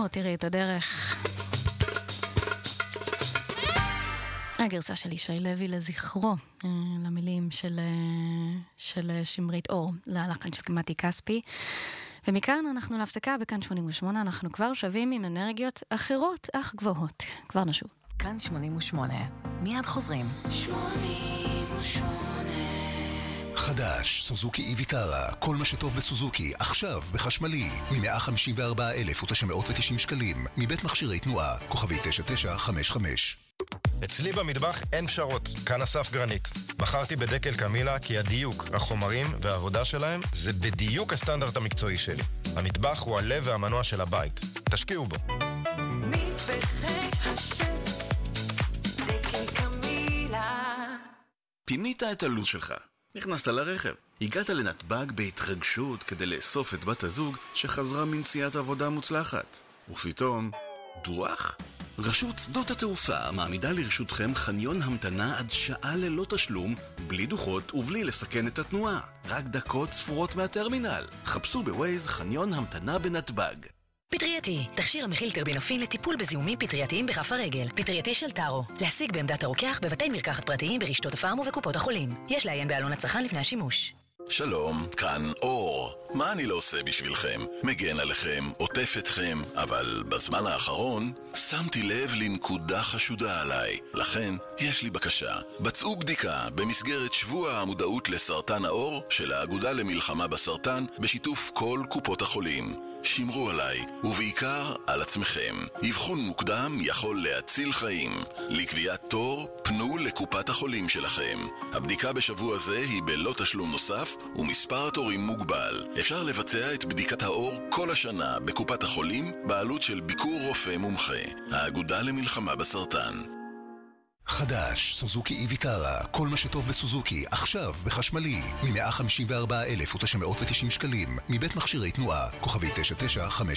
תראי את הדרך. הגרסה של ישי לוי לזכרו, למילים של שמרית אור, ללחן של מתי כספי. ומכאן אנחנו להפסקה בכאן 88, אנחנו כבר שווים עם אנרגיות אחרות אך גבוהות. כבר נשוב. כאן 88, מיד חוזרים. 88 חדש, סוזוקי איביטרה, כל מה שטוב בסוזוקי, עכשיו בחשמלי, מ-154,990 שקלים, מבית מכשירי תנועה, כוכבי 9955. אצלי במטבח אין פשרות, כאן אסף גרנית. בחרתי בדקל קמילה כי הדיוק, החומרים והעבודה שלהם זה בדיוק הסטנדרט המקצועי שלי. המטבח הוא הלב והמנוע של הבית. תשקיעו בו. מטבחי השף, דקל קמילה. פינית את הלו"ז שלך. נכנסת לרכב. הגעת לנתב"ג בהתרגשות כדי לאסוף את בת הזוג שחזרה מנסיעת עבודה מוצלחת. ופתאום, דוח? רשות שדות התעופה מעמידה לרשותכם חניון המתנה עד שעה ללא תשלום, בלי דוחות ובלי לסכן את התנועה. רק דקות ספורות מהטרמינל. חפשו בווייז חניון המתנה בנתב"ג. פטרייתי, תכשיר המכיל טרבינופין לטיפול בזיהומים פטרייתיים בכף הרגל. פטרייתי של טארו. להשיג בעמדת הרוקח בבתי מרקחת פרטיים ברשתות הפארם ובקופות החולים. יש לעיין בעלון הצרכן לפני השימוש. שלום, כאן אור. מה אני לא עושה בשבילכם? מגן עליכם, עוטף אתכם, אבל בזמן האחרון שמתי לב לנקודה חשודה עליי. לכן, יש לי בקשה. בצעו בדיקה במסגרת שבוע המודעות לסרטן העור של האגודה למלחמה בסרטן בשיתוף כל קופות החולים. שמרו עליי, ובעיקר על עצמכם. אבחון מוקדם יכול להציל חיים. לקביעת תור, פנו לקופת החולים שלכם. הבדיקה בשבוע זה היא בלא תשלום נוסף, ומספר התורים מוגבל. אפשר לבצע את בדיקת האור כל השנה בקופת החולים, בעלות של ביקור רופא מומחה. האגודה למלחמה בסרטן. חדש, סוזוקי איביטרה, כל מה שטוב בסוזוקי, עכשיו בחשמלי, מ-154,990 שקלים, מבית מכשירי תנועה, כוכבי 9955.